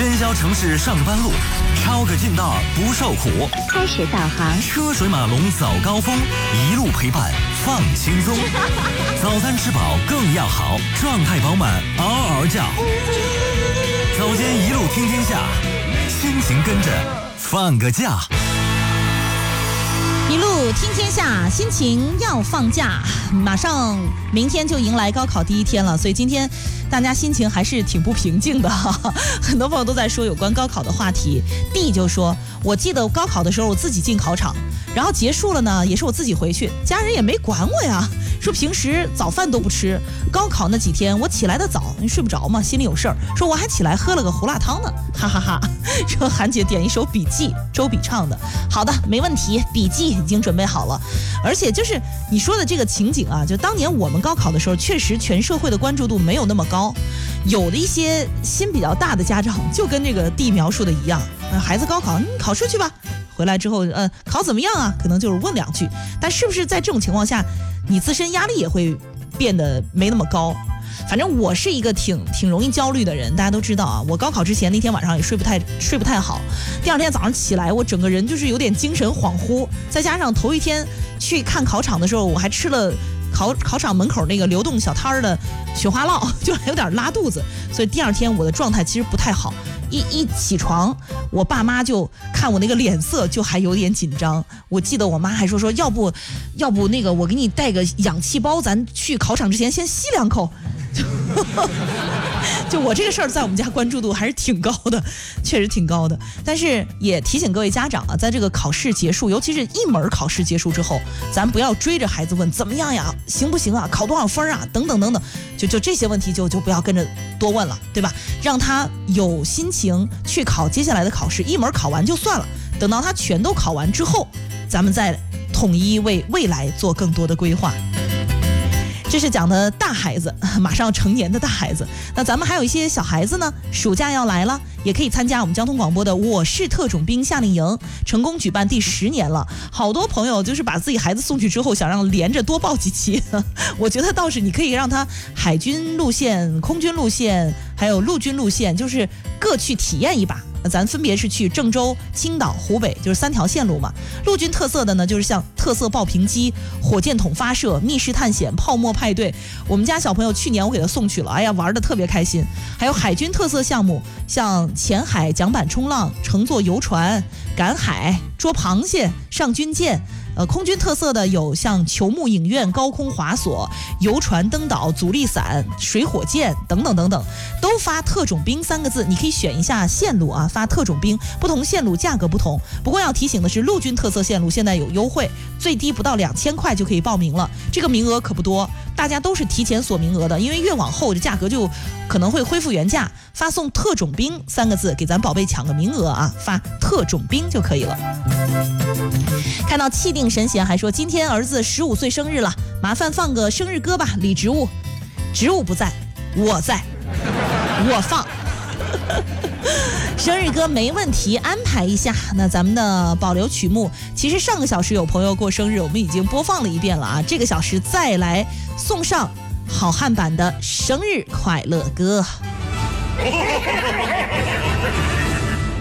喧嚣城市上班路，抄个近道不受苦。 开始导航， 车水马龙早高峰，一路陪伴放轻松。早餐吃饱更要好，状态饱满嗷嗷叫。早间一路听天下，心情跟着放个假。 一路听天下，心情要放假。马上明天就迎来高考第一天了，所以今天大家心情还是挺不平静的。很多朋友都在说有关高考的话题。D 就说，我记得高考的时候我自己进考场，然后结束了呢也是我自己回去，家人也没管我呀，说平时早饭都不吃，高考那几天我起来的早，睡不着嘛，心里有事儿，说我还起来喝了个胡辣汤呢，哈哈哈。说韩姐点一首笔记，周笔畅的。好的，没问题，笔记已经准备好了。而且就是你说的这个情景啊，就当年我们高考的时候，确实全社会的关注度没有那么高，有的一些心比较大的家长就跟这个D描述的一样，孩子高考，你考试去吧，回来之后考怎么样啊，可能就是问两句，但是不是在这种情况下你自身压力也会变得没那么高。反正我是一个挺容易焦虑的人，大家都知道啊。我高考之前那天晚上也睡不太好，第二天早上起来我整个人就是有点精神恍惚，再加上头一天去看考场的时候，我还吃了考场门口那个流动小摊的雪花酪，就还有点拉肚子，所以第二天我的状态其实不太好。一起床，我爸妈就看我那个脸色就还有点紧张。我记得我妈还说要不那个我给你带个氧气包，咱去考场之前先吸2口。就我这个事儿在我们家关注度还是挺高的，确实挺高的。但是也提醒各位家长啊，在这个考试结束，尤其是一门考试结束之后，咱不要追着孩子问怎么样呀，行不行啊，考多少分啊，等等等等，就这些问题就不要跟着多问了，对吧？让他有心情去考接下来的考试，一门考完就算了，等到他全都考完之后，咱们再统一为未来做更多的规划。这是讲的大孩子，马上要成年的大孩子。那咱们还有一些小孩子呢，暑假要来了，也可以参加我们交通广播的我是特种兵夏令营，成功举办第10年了。好多朋友就是把自己孩子送去之后，想让连着多报几期。我觉得倒是你可以让他海军路线、空军路线还有陆军路线，就是各去体验一把。咱分别是去郑州、青岛、湖北，就是3条线路嘛。陆军特色的呢，就是像特色爆屏机、火箭筒发射、密室探险、泡沫派对。我们家小朋友去年我给他送去了，哎呀，玩得特别开心。还有海军特色项目，像潜海、桨板冲浪、乘坐游船、赶海、捉螃蟹、上军舰。空军特色的有像球幕影院、高空滑索、游船登岛、阻力伞、水火箭等等等等，都发特种兵3个字，你可以选一下线路啊，发特种兵，不同线路价格不同。不过要提醒的是，陆军特色线路现在有优惠，最低不到2000块就可以报名了，这个名额可不多，大家都是提前锁名额的，因为越往后这价格就可能会恢复原价。发送特种兵3个字给咱宝贝抢个名额啊，发特种兵就可以了。看到气定神闲还说，今天儿子15岁生日了，麻烦放个生日歌吧，李植物。植物不在，我在，我放。生日歌没问题，安排一下。那咱们的保留曲目，其实上个小时有朋友过生日，我们已经播放了一遍了啊。这个小时再来送上好汉版的生日快乐歌。